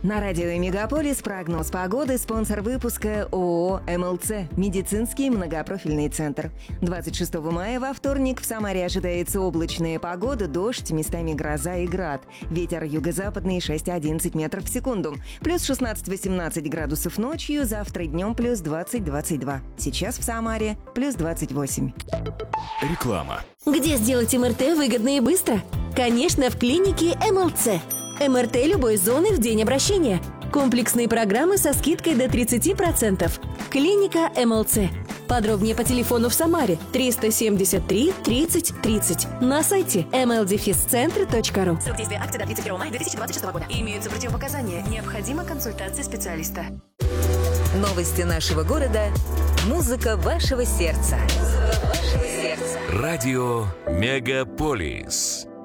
На радио «Мегаполис» прогноз погоды, спонсор выпуска ООО «МЛЦ» – медицинский многопрофильный центр. 26 мая во вторник в Самаре ожидается облачная погода, дождь, местами гроза и град. Ветер юго-западный 6-11 метров в секунду. Плюс 16-18 градусов ночью, завтра днем плюс 20-22. Сейчас в Самаре плюс 28. Реклама. Где сделать МРТ выгодно и быстро? Конечно, в клинике МЛЦ. МРТ любой зоны в день обращения. Комплексные программы со скидкой до 30%. Клиника МЛЦ. Подробнее по телефону в Самаре 373 30 30. На сайте mldefiscentr.ru. Срок действия акции до 31 мая 2026 года. Имеются противопоказания. Необходима консультация специалиста. Новости нашего города. Музыка вашего сердца. Радио «Мегаполис».